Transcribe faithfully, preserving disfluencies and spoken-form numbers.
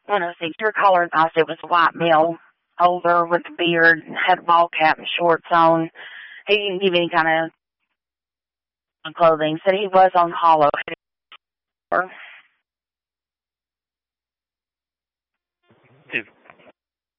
I don't know, see, your collar and I said it was a white male, older with a beard, had a ball cap and shorts on. He didn't give any kind of clothing. Said he was on hollow. If